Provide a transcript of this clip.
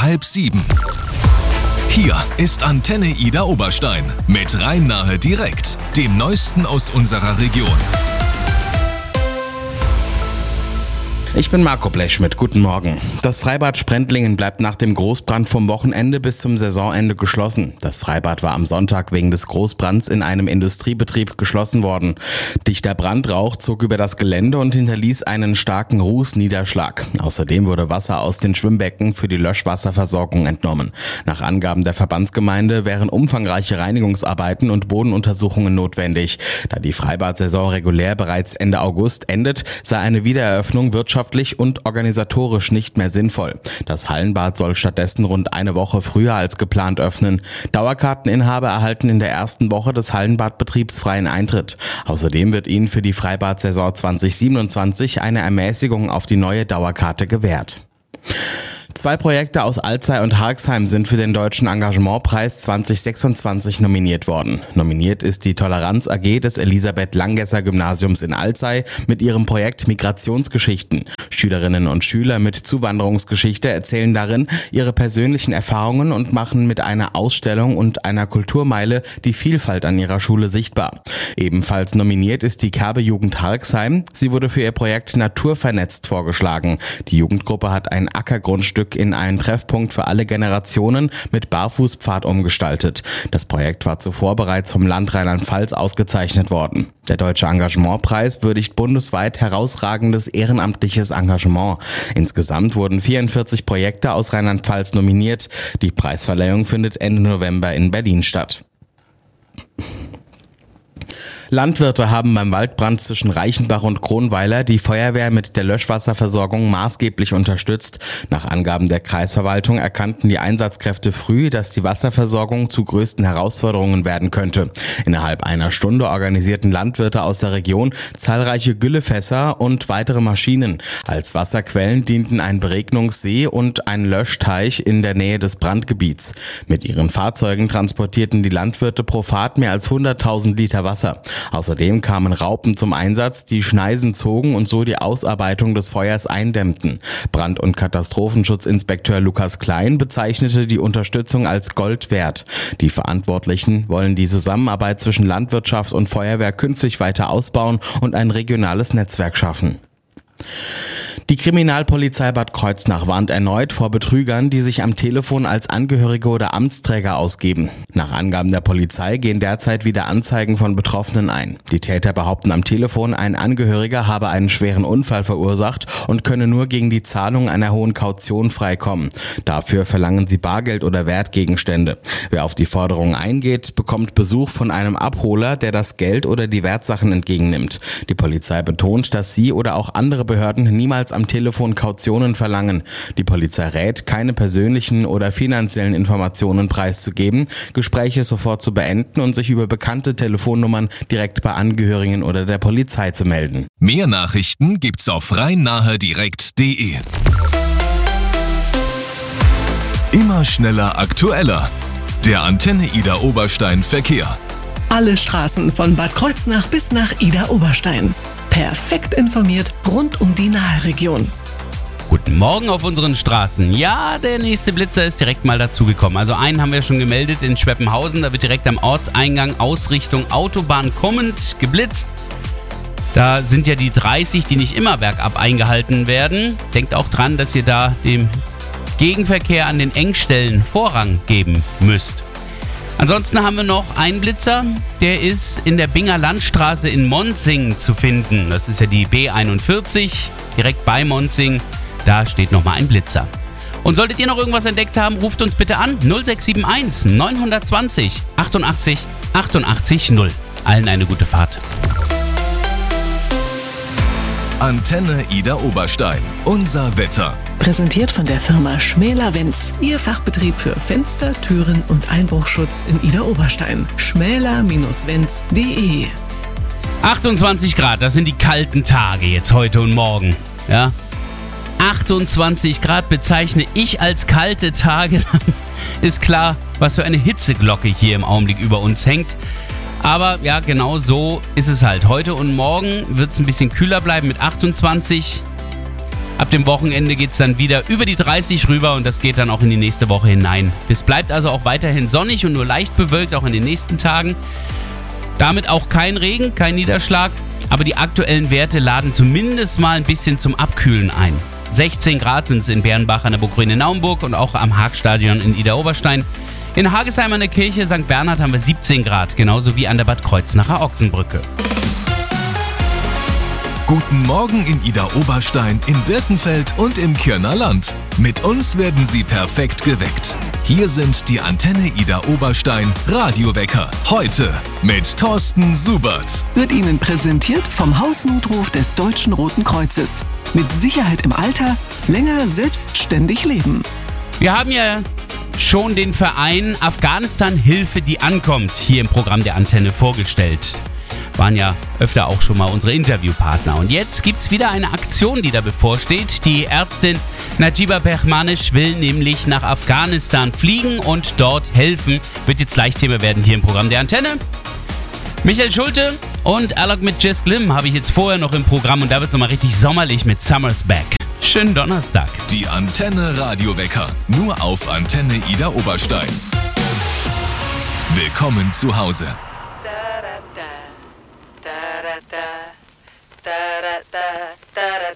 6:30. Hier ist Antenne Ida Oberstein mit Rhein-Nahe direkt, dem Neuesten aus unserer Region. Ich bin Marco Blechschmidt, guten Morgen. Das Freibad Sprendlingen bleibt nach dem Großbrand vom Wochenende bis zum Saisonende geschlossen. Das Freibad war am Sonntag wegen des Großbrands in einem Industriebetrieb geschlossen worden. Dichter Brandrauch zog über das Gelände und hinterließ einen starken Rußniederschlag. Außerdem wurde Wasser aus den Schwimmbecken für die Löschwasserversorgung entnommen. Nach Angaben der Verbandsgemeinde wären umfangreiche Reinigungsarbeiten und Bodenuntersuchungen notwendig. Da die Freibad-Saison regulär bereits Ende August endet, sei eine Wiedereröffnung wirtschaftlich und organisatorisch nicht mehr sinnvoll. Das Hallenbad soll stattdessen rund eine Woche früher als geplant öffnen. Dauerkarteninhaber erhalten in der ersten Woche des Hallenbadbetriebs freien Eintritt. Außerdem wird ihnen für die Freibad-Saison 2027 eine Ermäßigung auf die neue Dauerkarte gewährt. 2 Projekte aus Alzey und Harxheim sind für den Deutschen Engagementpreis 2026 nominiert worden. Nominiert ist die Toleranz AG des Elisabeth-Langesser-Gymnasiums in Alzey mit ihrem Projekt Migrationsgeschichten. Schülerinnen und Schüler mit Zuwanderungsgeschichte erzählen darin ihre persönlichen Erfahrungen und machen mit einer Ausstellung und einer Kulturmeile die Vielfalt an ihrer Schule sichtbar. Ebenfalls nominiert ist die Kerbe-Jugend Harxheim. Sie wurde für ihr Projekt Naturvernetzt vorgeschlagen. Die Jugendgruppe hat ein Ackergrundstück in einen Treffpunkt für alle Generationen mit Barfußpfad umgestaltet. Das Projekt war zuvor bereits vom Land Rheinland-Pfalz ausgezeichnet worden. Der Deutsche Engagementpreis würdigt bundesweit herausragendes ehrenamtliches Engagement. Insgesamt wurden 44 Projekte aus Rheinland-Pfalz nominiert. Die Preisverleihung findet Ende November in Berlin statt. Landwirte haben beim Waldbrand zwischen Reichenbach und Kronweiler die Feuerwehr mit der Löschwasserversorgung maßgeblich unterstützt. Nach Angaben der Kreisverwaltung erkannten die Einsatzkräfte früh, dass die Wasserversorgung zu größten Herausforderungen werden könnte. Innerhalb einer Stunde organisierten Landwirte aus der Region zahlreiche Güllefässer und weitere Maschinen. Als Wasserquellen dienten ein Beregnungssee und ein Löschteich in der Nähe des Brandgebiets. Mit ihren Fahrzeugen transportierten die Landwirte pro Fahrt mehr als 100.000 Liter Wasser. Außerdem kamen Raupen zum Einsatz, die Schneisen zogen und so die Ausarbeitung des Feuers eindämmten. Brand- und Katastrophenschutzinspekteur Lukas Klein bezeichnete die Unterstützung als Gold wert. Die Verantwortlichen wollen die Zusammenarbeit zwischen Landwirtschaft und Feuerwehr künftig weiter ausbauen und ein regionales Netzwerk schaffen. Die Kriminalpolizei Bad Kreuznach warnt erneut vor Betrügern, die sich am Telefon als Angehörige oder Amtsträger ausgeben. Nach Angaben der Polizei gehen derzeit wieder Anzeigen von Betroffenen ein. Die Täter behaupten am Telefon, ein Angehöriger habe einen schweren Unfall verursacht und könne nur gegen die Zahlung einer hohen Kaution freikommen. Dafür verlangen sie Bargeld oder Wertgegenstände. Wer auf die Forderung eingeht, bekommt Besuch von einem Abholer, der das Geld oder die Wertsachen entgegennimmt. Die Polizei betont, dass sie oder auch andere Behörden niemals am Telefon Kautionen verlangen. Die Polizei rät, keine persönlichen oder finanziellen Informationen preiszugeben, Gespräche sofort zu beenden und sich über bekannte Telefonnummern direkt bei Angehörigen oder der Polizei zu melden. Mehr Nachrichten gibt's auf rhein-nahe-direkt.de. Immer schneller, aktueller. Der Antenne Ida Oberstein Verkehr. Alle Straßen von Bad Kreuznach bis nach Ida Oberstein. Perfekt informiert rund um die Nahe-Region. Guten Morgen auf unseren Straßen. Ja, der nächste Blitzer ist direkt mal dazugekommen. Also einen haben wir schon gemeldet in Schweppenhausen. Da wird direkt am Ortseingang Ausrichtung Autobahn kommend geblitzt. Da sind ja die 30, die nicht immer bergab eingehalten werden. Denkt auch dran, dass ihr da dem Gegenverkehr an den Engstellen Vorrang geben müsst. Ansonsten haben wir noch einen Blitzer, der ist in der Binger Landstraße in Monsing zu finden. Das ist ja die B41, direkt bei Monsing. Da steht nochmal ein Blitzer. Und solltet ihr noch irgendwas entdeckt haben, ruft uns bitte an 0671 920 88 88 0. Allen eine gute Fahrt. Antenne Ida Oberstein. Unser Wetter. Präsentiert von der Firma Schmäler-Wenz. Ihr Fachbetrieb für Fenster, Türen und Einbruchschutz in Ida Oberstein. schmäler-wenz.de 28 Grad, das sind die kalten Tage jetzt heute und morgen. Ja? 28 Grad bezeichne ich als kalte Tage. Dann ist klar, was für eine Hitzeglocke hier im Augenblick über uns hängt. Aber ja, genau so ist es halt. Heute und morgen wird es ein bisschen kühler bleiben mit 28. Ab dem Wochenende geht es dann wieder über die 30 rüber und das geht dann auch in die nächste Woche hinein. Es bleibt also auch weiterhin sonnig und nur leicht bewölkt, auch in den nächsten Tagen. Damit auch kein Regen, kein Niederschlag, aber die aktuellen Werte laden zumindest mal ein bisschen zum Abkühlen ein. 16 Grad sind es in Bärenbach an der Burg Grüne-Naumburg und auch am Haagstadion in Idar-Oberstein. In Hagesheim an der Kirche St. Bernhard haben wir 17 Grad, genauso wie an der Bad Kreuznacher Ochsenbrücke. Guten Morgen in Idar-Oberstein, in Birkenfeld und im Kirner Land. Mit uns werden Sie perfekt geweckt. Hier sind die Antenne Idar-Oberstein Radiowecker. Heute mit Thorsten Subert. Wird Ihnen präsentiert vom Hausnotruf des Deutschen Roten Kreuzes. Mit Sicherheit im Alter, länger selbstständig leben. Wir haben ja schon den Verein Afghanistan Hilfe, die ankommt, hier im Programm der Antenne vorgestellt. Waren ja öfter auch schon mal unsere Interviewpartner. Und jetzt gibt's wieder eine Aktion, die da bevorsteht. Die Ärztin Najiba Behmanish will nämlich nach Afghanistan fliegen und dort helfen. Wird jetzt gleich Thema werden hier im Programm der Antenne. Michael Schulte und Alok mit Jess Glim habe ich jetzt vorher noch im Programm und da wird's nochmal richtig sommerlich mit Summer's Back. Schönen Donnerstag. Die Antenne Radiowecker. Nur auf Antenne Idar-Oberstein. Willkommen zu Hause. Da da da da da da da da.